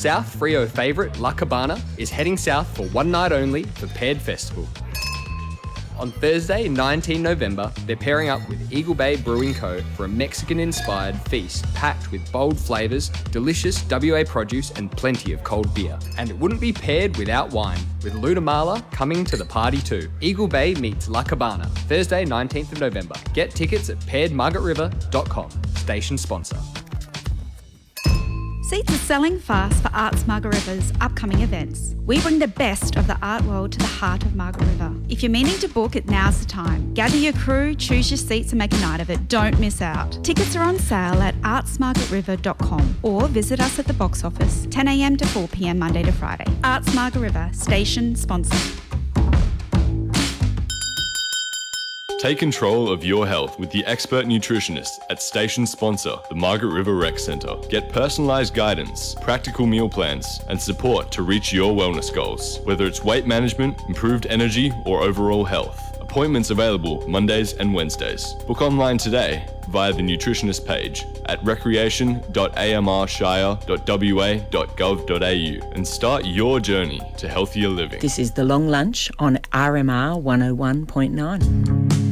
South Freo favourite La Cabana is heading south for one night only for Paired Festival. On Thursday, 19 November, they're pairing up with Eagle Bay Brewing Co. for a Mexican-inspired feast packed with bold flavours, delicious WA produce and plenty of cold beer. And it wouldn't be paired without wine, with Lunamala coming to the party too. Eagle Bay meets La Cabana, Thursday, 19th of November. Get tickets at pairedmargaretriver.com. Station sponsor. Seats are selling fast for Arts Margaret River's upcoming events. We bring the best of the art world to the heart of Margaret River. If you're meaning to book it, now's the time. Gather your crew, choose your seats and make a night of it. Don't miss out. Tickets are on sale at artsmargaretriver.com or visit us at the box office 10 a.m. to 4 p.m. Monday to Friday. Arts Margaret River, station sponsor. Take control of your health with the expert nutritionist at station sponsor, the Margaret River Rec Centre. Get personalised guidance, practical meal plans, and support to reach your wellness goals. Whether it's weight management, improved energy, or overall health. Appointments available Mondays and Wednesdays. Book online today via the nutritionist page at recreation.amrshire.wa.gov.au and start your journey to healthier living. This is The Long Lunch on RMR 101.9.